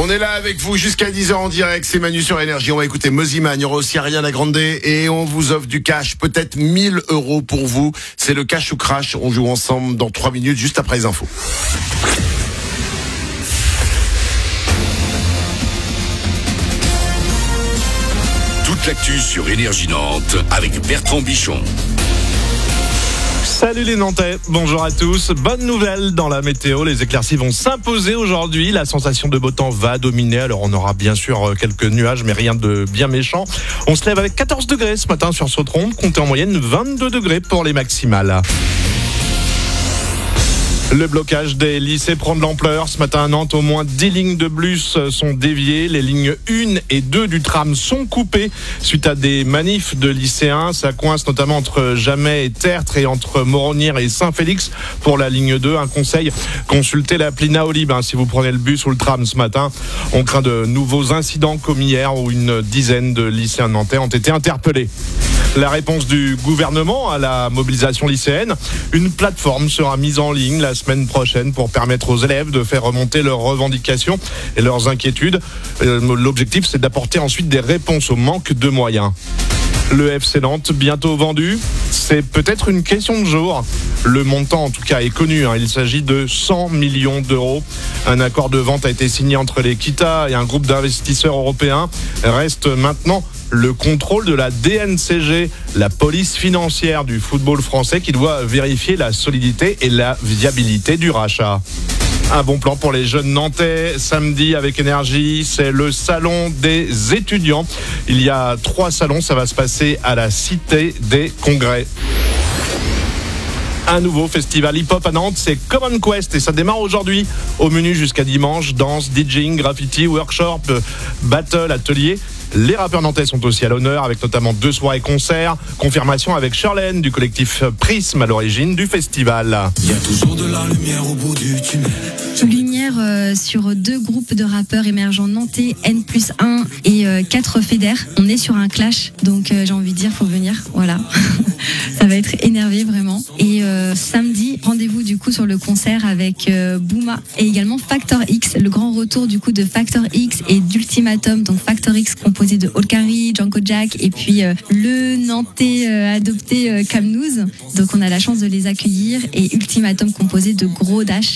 On est là avec vous jusqu'à 10h en direct, c'est Manu sur Énergie. On va écouter Mosiman, il y aura aussi Ariana Grande et on vous offre du cash, peut-être 1000 € pour vous. C'est le cash ou crash, on joue ensemble dans 3 minutes juste après les infos. Toute l'actu sur Énergie Nantes avec Bertrand Bichon. Salut les Nantais, bonjour à tous. Bonne nouvelle dans la météo, les éclaircies vont s'imposer aujourd'hui. La sensation de beau temps va dominer, alors on aura bien sûr quelques nuages, mais rien de bien méchant. On se lève avec 14 degrés ce matin sur Sautronde, comptez en moyenne 22 degrés pour les maximales. Le blocage des lycées prend de l'ampleur. Ce matin à Nantes, au moins 10 lignes de bus sont déviées. Les lignes 1 et 2 du tram sont coupées suite à des manifs de lycéens. Ça coince notamment entre Jamais et Tertre et entre Moronnières et Saint-Félix pour la ligne 2. Un conseil, consultez l'appli Naolib si vous prenez le bus ou le tram ce matin. On craint de nouveaux incidents comme hier où une dizaine de lycéens nantais ont été interpellés. La réponse du gouvernement à la mobilisation lycéenne, une plateforme sera mise en ligne la semaine prochaine pour permettre aux élèves de faire remonter leurs revendications et leurs inquiétudes. L'objectif, c'est d'apporter ensuite des réponses au manque de moyens. Le FC Nantes, bientôt vendu, c'est peut-être une question de jour. Le montant, en tout cas, est connu. Il s'agit de 100 millions d'euros. Un accord de vente a été signé entre les Kita et un groupe d'investisseurs européens. Reste maintenant le contrôle de la DNCG, la police financière du football français, qui doit vérifier la solidité et la viabilité du rachat. Un bon plan pour les jeunes Nantais. Samedi avec Énergie, c'est le salon des étudiants. Il y a 3 salons, ça va se passer à la Cité des Congrès. Un nouveau festival hip-hop à Nantes, c'est Common Quest et ça démarre aujourd'hui. Au menu jusqu'à dimanche, danse, DJing, graffiti, workshop, battle, atelier. Les rappeurs nantais sont aussi à l'honneur avec notamment 2 soirées concerts. Confirmation avec Charlène du collectif Prisme à l'origine du festival. Il y a toujours de la lumière au bout du tunnel. Lumière sur 2 groupes de rappeurs émergents nantais, N+1 et 4 fédères. On est sur un clash, donc j'ai envie de dire, faut venir, voilà. Ça va être énervé vraiment. Et samedi, rendez-vous du coup sur le concert avec Bouma et également Factor X, le grand retour du coup de Factor X et d'Ultimatum, donc Factor X composé de Olkari, Django Jack et puis le Nantais adopté Kamnouz. Donc on a la chance de les accueillir et Ultimatum composé de Gros Dash.